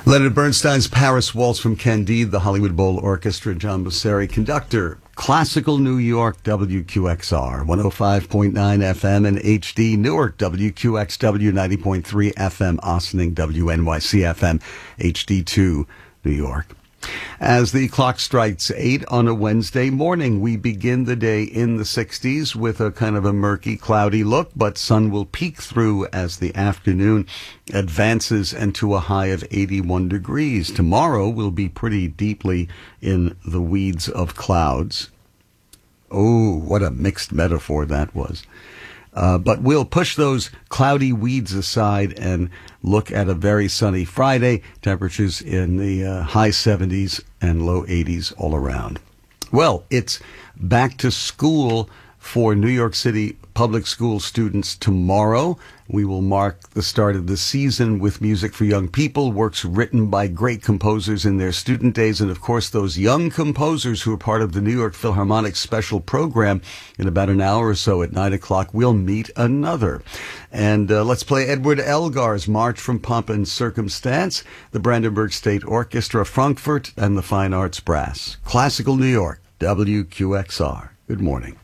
Leonard Bernstein's Paris Waltz from Candide, the Hollywood Bowl Orchestra, John Bosseri, conductor, Classical New York, WQXR, 105.9 FM and HD, Newark, WQXW, 90.3 FM, Ossining, WNYC FM, HD2, New York. As the clock strikes 8 on a Wednesday morning, we begin the day in the 60s with a kind of a murky, cloudy look, but sun will peek through as the afternoon advances into a high of 81 degrees. Tomorrow will be pretty deeply in the weeds of clouds. Oh, what a mixed metaphor that was. But we'll push those cloudy weeds aside and look at a very sunny Friday. Temperatures in the high 70s and low 80s all around. Well, it's back to school for New York City public school students tomorrow. We will mark the start of the season with music for young people, works written by great composers in their student days, and of course those young composers who are part of the New York Philharmonic special program. In about an hour or so at 9 o'clock, we'll meet another. And let's play Edward Elgar's March from Pomp and Circumstance, the Brandenburg State Orchestra, Frankfurt, and the Fine Arts Brass. Classical New York, WQXR. Good morning.